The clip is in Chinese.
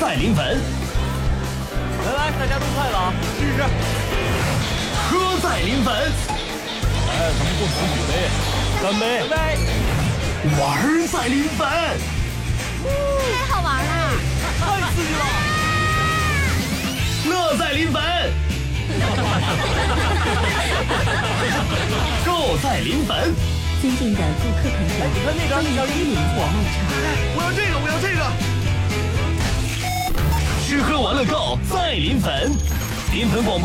在临汾。 来，大家入菜了啊，试试。 喝在临汾。 咱们共同举杯，干杯！干杯！ 玩在临汾。 太好玩了， 太刺激了！ 乐在临汾。购在临汾。 尊敬的顾客朋友， 你看那边那小欢迎火冒茶。 我要这个，我要这个。 吃喝玩乐购在临汾。临汾广播